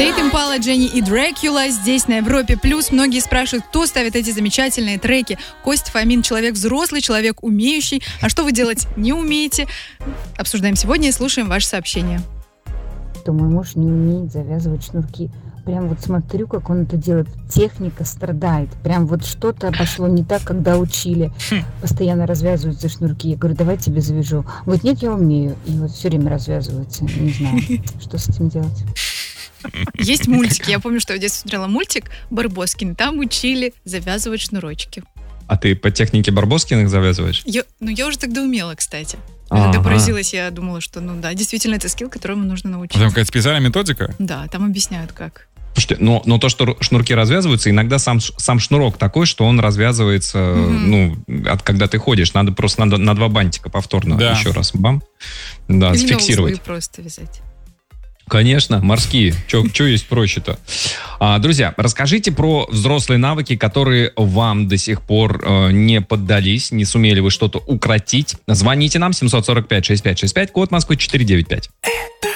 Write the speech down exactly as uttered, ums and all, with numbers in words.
Тейт Импала, Дженни и Дракула здесь на Европе Плюс. Многие спрашивают, кто ставит эти замечательные треки. Костя Фомин, человек взрослый, человек умеющий. А что вы делать не умеете? Обсуждаем сегодня и слушаем ваши сообщения. То мой муж не умеет завязывать шнурки. Прям вот смотрю, как он это делает. Техника страдает. Прям вот что-то пошло не так, когда учили. Постоянно развязываются шнурки. Я говорю, давай тебе завяжу. Он говорит, нет, я умею. И вот все время развязывается. Не знаю, что с этим делать. Есть мультики. Я помню, что я в детстве смотрела мультик «Барбоскины». Там учили завязывать шнурочки. А ты по технике Барбоскиных завязываешь? Я, ну, я уже тогда умела, кстати. Когда А-а-а. поразилась, я думала, что, ну да, действительно, это скилл, которому нужно научиться. Там какая-то специальная методика? Да, там объясняют, как. Слушайте, но, но то, что шнурки развязываются, иногда сам, сам шнурок такой, что он развязывается, mm-hmm. ну, от, когда ты ходишь. Надо просто на, на два бантика повторно да. еще раз бам, да, или сфиксировать. Или просто вязать. Конечно, морские. Что есть проще-то? А, друзья, расскажите про взрослые навыки, которые вам до сих пор э, не поддались, не сумели вы что-то укротить. Звоните нам семь четыре пять шесть пять шесть пять, код Москвы четыре девять пять.